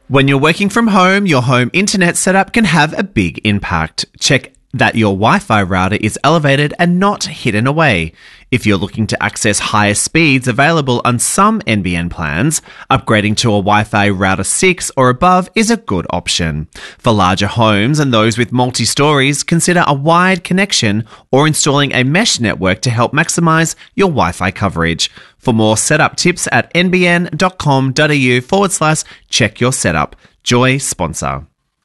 When you're working from home, your home internet setup can have a big impact. Check that your Wi-Fi router is elevated and not hidden away. If you're looking to access higher speeds available on some NBN plans, upgrading to a Wi-Fi router 6 or above is a good option. For larger homes and those with multi-stories, consider a wide connection or installing a mesh network to help maximize your Wi-Fi coverage. For more setup tips at nbn.com.au/check your setup. Joy sponsor.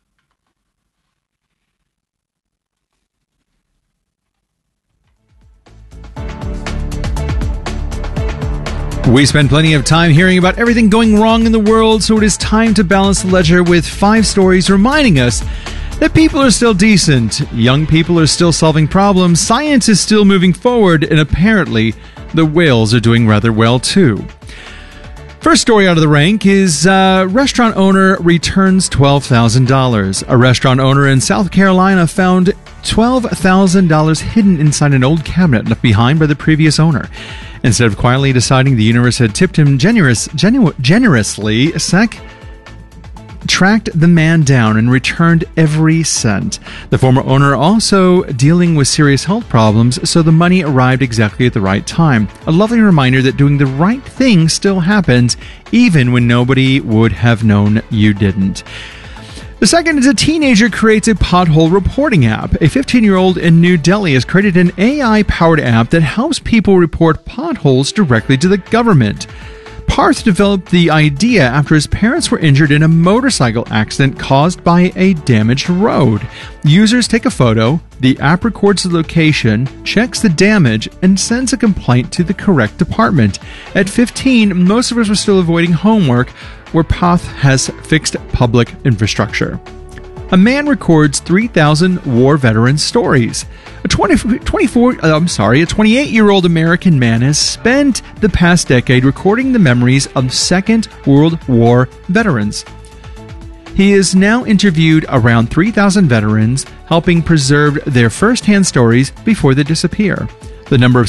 We spend plenty of time hearing about everything going wrong in the world, so it is time to balance the ledger with 5 stories reminding us that people are still decent, young people are still solving problems, science is still moving forward, and apparently the whales are doing rather well too. First story out of the rank is restaurant owner returns $12,000. A restaurant owner in South Carolina found $12,000 hidden inside an old cabinet left behind by the previous owner. Instead of quietly deciding the universe had tipped him generously, Sec tracked the man down and returned every cent. The former owner also dealing with serious health problems, so the money arrived exactly at the right time. A lovely reminder that doing the right thing still happens, even when nobody would have known you didn't. The second is a teenager creates a pothole reporting app. A 15-year-old in New Delhi has created an AI-powered app that helps people report potholes directly to the government. Parth developed the idea after his parents were injured in a motorcycle accident caused by a damaged road. Users take a photo, the app records the location, checks the damage, and sends a complaint to the correct department. At 15, most of us were still avoiding homework, where Parth has fixed public infrastructure. A man records 3,000 war veterans' stories. A 28-year-old American man has spent the past decade recording the memories of Second World War veterans. He has now interviewed around 3,000 veterans, helping preserve their first-hand stories before they disappear. The number of